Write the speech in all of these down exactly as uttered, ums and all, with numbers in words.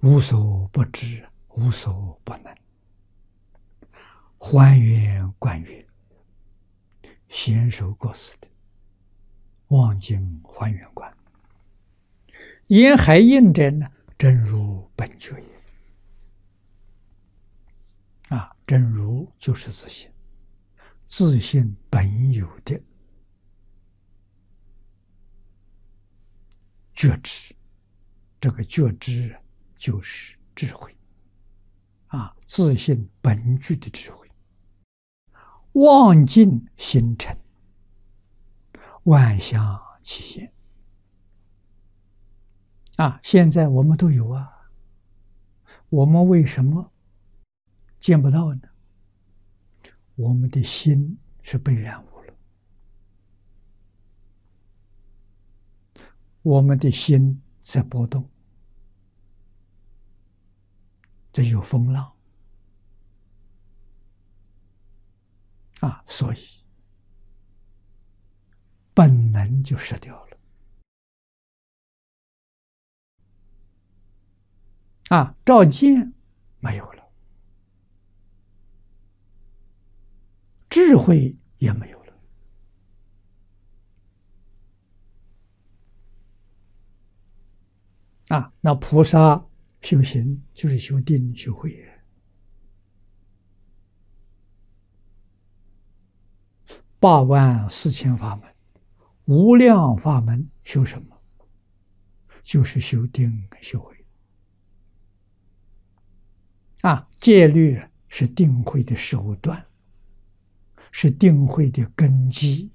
无所不知，无所不能。还原观月，贤受过失的望经还原观。言海印者呢，真如本觉也。啊，真如就是自性，自性本有的觉知，这个觉知就是智慧。啊，自性本具的智慧，望尽星辰，万象齐现。啊，现在我们都有啊，我们为什么见不到呢？我们的心是被染污了，我们的心在波动，这有风浪啊，所以本能就失掉了。啊，照见没有了，智慧也没有了。啊，那菩萨修行就是修定修慧，八万四千法门，无量法门修什么？就是修定修慧。啊，戒律是定慧的手段，是定慧的根基。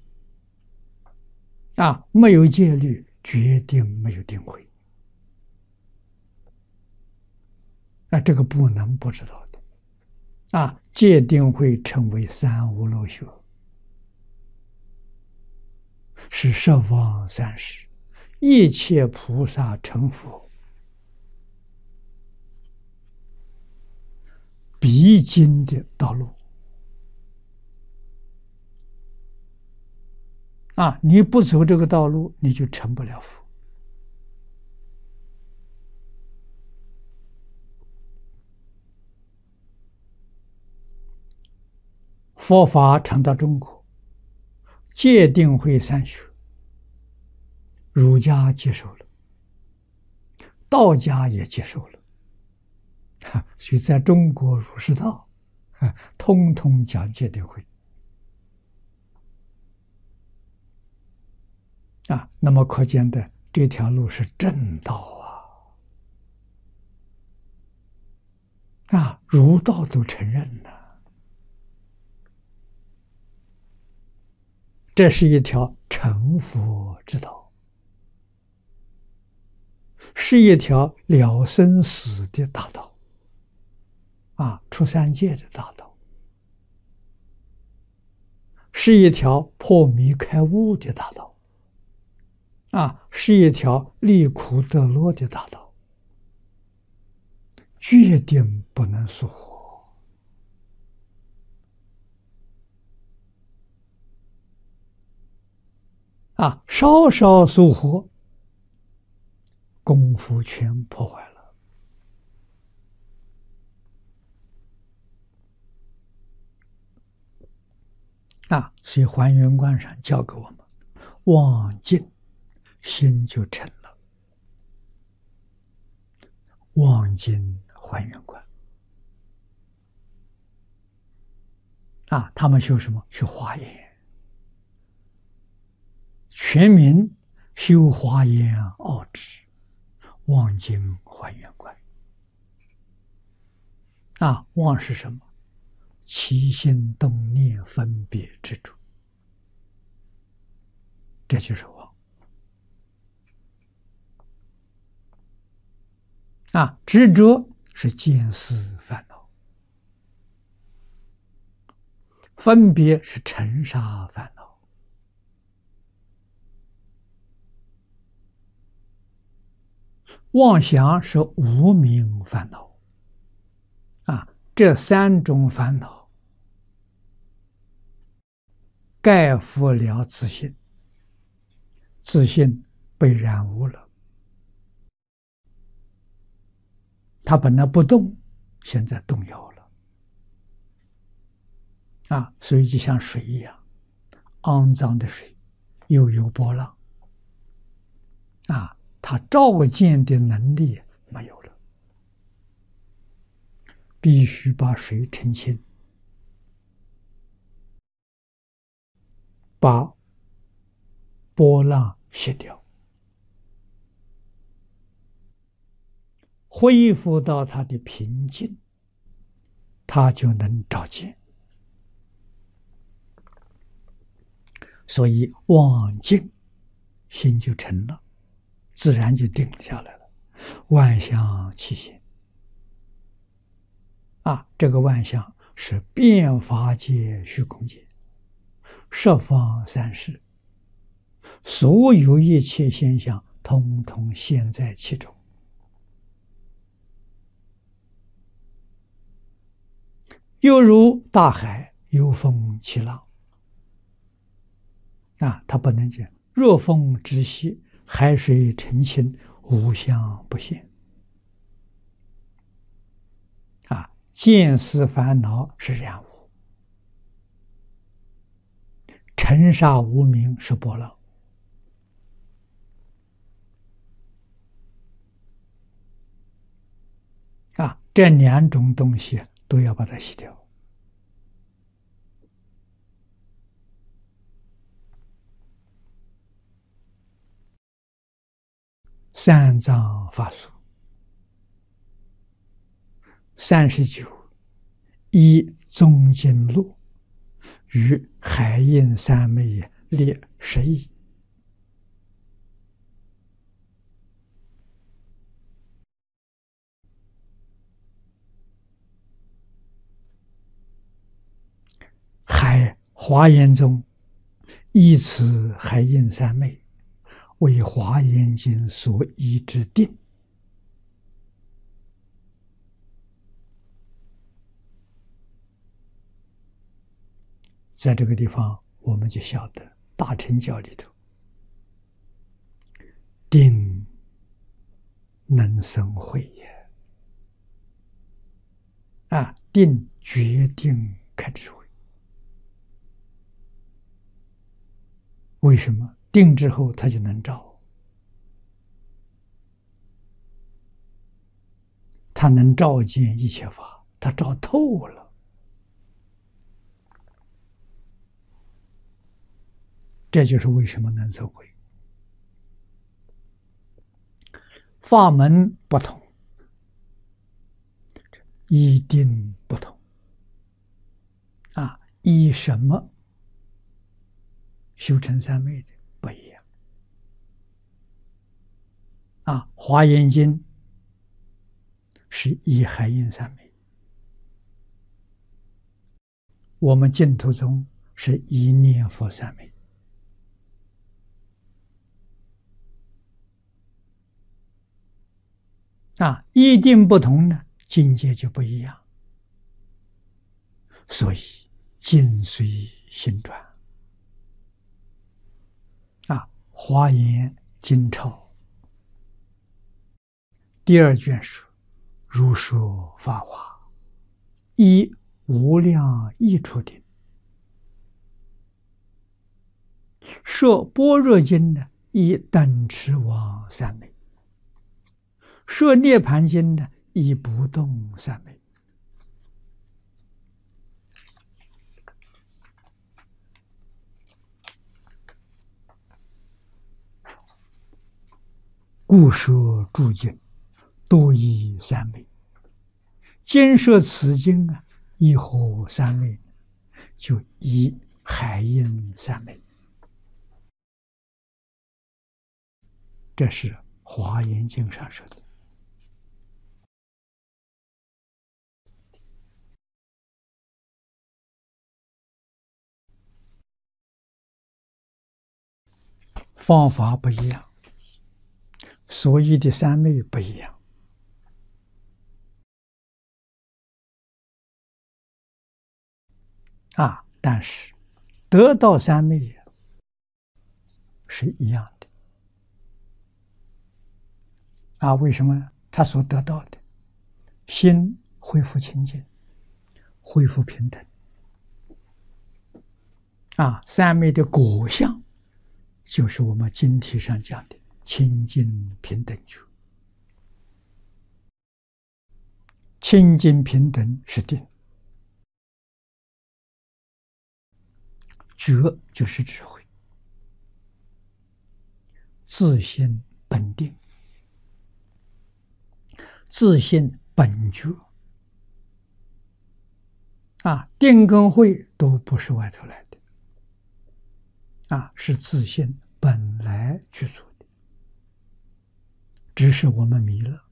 啊，没有戒律，决定没有定慧。啊，这个不能不知道的。啊，戒定慧称为三无漏学，是十方三世一切菩萨成佛必经的道路。啊，你不走这个道路，你就成不了佛。佛法传到中国，戒定慧三学，儒家接受了，道家也接受了。所以在中国儒释道，通通讲戒定慧。啊，那么可见的这条路是正道啊！啊，儒道都承认了，这是一条成佛之道，是一条了生死的大道，啊，出三界的大道，是一条破迷开悟的大道。啊，是一条离苦得乐的大道，决定不能疏忽。啊，稍稍疏忽，功夫全破坏了。啊，所以还原观上教给我们，望尽心就成了，望经还原观。啊，他们修什么？修华严，全民修华严奥旨，望经还原观。啊，望是什么？起心动念分别执着，这就是望。啊，执着是见思烦恼，分别是尘沙烦恼，妄想是无明烦恼。啊，这三种烦恼盖覆了自性，自性被染污了， 它本来不动，现在动摇了，啊，所以就像水一样，肮脏的水又有波浪，啊，它照见的能力没有了，必须把水澄清，把波浪洗掉，恢复到它的平静，它就能照见。所以望静，心就成了，自然就定下来了。万象起现，啊，这个万象是变法界、虚空界、十方三世，所有一切现象，通通现在其中。又如大海有风起浪，啊，它不能讲若风止息，海水澄清，无相不现。啊，见思烦恼是染污，尘沙无明是波浪。啊，这两种东西都要把它洗掉。三藏法术三十九，依宗经录与海印三昧列十义。海华严宗依此海印三昧，为华严经所依之定。在这个地方，我们就晓得大乘教里头，定能生慧也。啊，定决定开智慧。为什么？定之后，他就能照，他能照见一切法，他照透了。这就是为什么能成慧。法门不同，一定不同。啊，依什么修成三昧的不一样。啊，《华严经》是依海印三昧，我们净土宗是依念佛三昧。啊，一定不同呢，境界就不一样。所以境随心转。啊，华严经钞第二卷说：如说法华，依无量益处定。说般若经呢，依等持王三昧。说涅盘经呢，依不动三昧。故说诸经多依三昧。今说此经啊，依何三昧？就依海印三昧。这是华严经上说的。方法不一样，所依的三昧不一样。啊，但是得到三昧是一样的。啊，为什么呢？他所得到的心恢复清净，恢复平等。啊，三昧的果相，就是我们经题上讲的清净平等觉。清净平等是定，觉就是智慧，自性本定，自性本觉。啊，定跟慧都不是外头来的，啊，是自性本来具足的，只是我们迷了。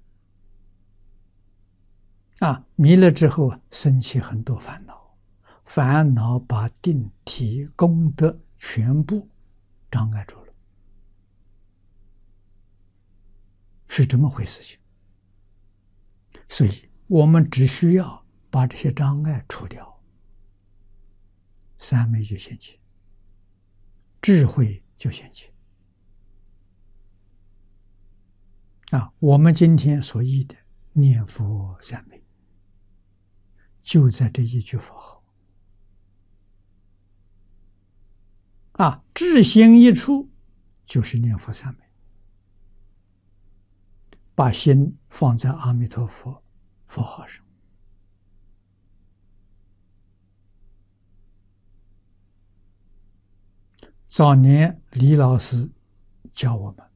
啊，迷了之后啊，生起很多烦恼，烦恼把定体功德全部障碍住了，是这么回事情。所以我们只需要把这些障碍除掉，三昧就现起，智慧就现起。啊，我们今天所译的念佛三昧，就在这一句佛号。啊，智心一处，就是念佛三昧。把心放在阿弥陀佛佛号上。早年李老师教我们，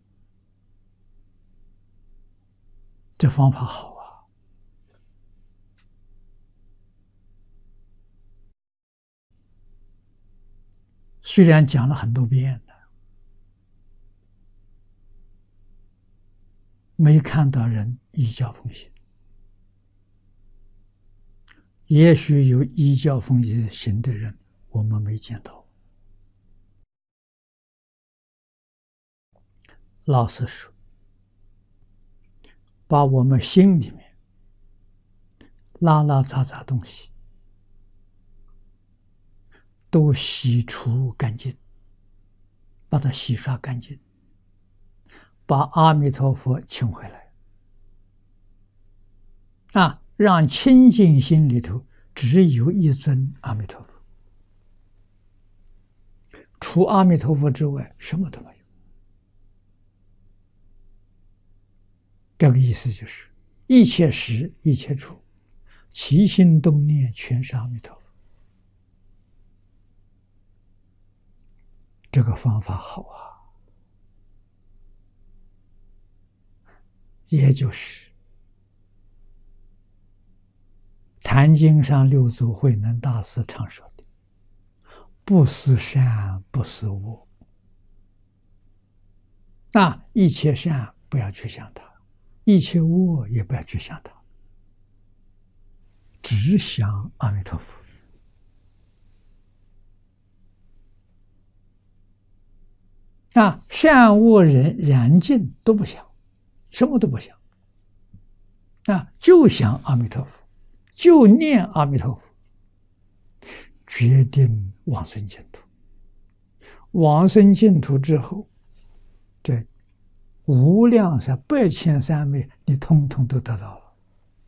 这方法好啊。虽然讲了很多遍了，没看到人依教奉行。也许有依教奉行的人，我们没见到。老实说，把我们心里面拉拉杂杂东西都洗除干净，把它洗刷干净，把阿弥陀佛请回来，啊，让清净心里头只有一尊阿弥陀佛，除阿弥陀佛之外什么都没有。这个意思就是，一切时一切处，起心动念全是阿弥陀佛。这个方法好啊，也就是坛经上六祖慧能大师常说的，不思善，不思恶。那一切善不要去想它，一切恶也不要去想它，只想阿弥陀佛。啊，善恶人然境都不想，什么都不想，啊，就想阿弥陀佛，就念阿弥陀佛，决定往生净土。往生净土之后，这无量三百千三昧，你通通都得到了。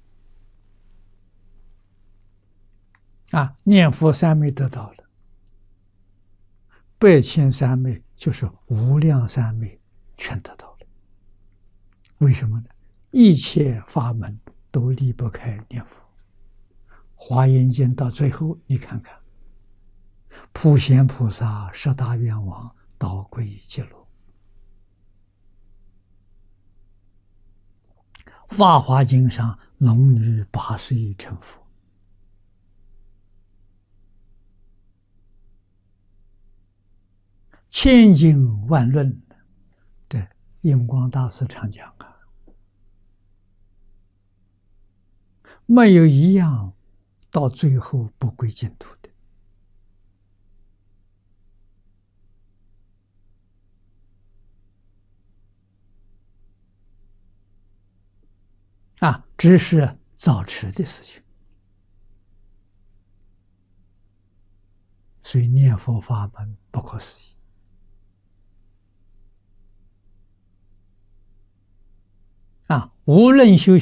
啊，念佛三昧得到了，百千三昧就是无量三昧，全得到了。为什么呢？一切法门都离不开念佛。华严经到最后，你看看，普贤菩萨十大愿望导归极乐，法华经上龙女八岁成佛，千经万论，对，印光大师常讲啊，没有一样到最后不归净土的。啊，只是早迟的事情。所以念佛法门不可思议。啊，无论修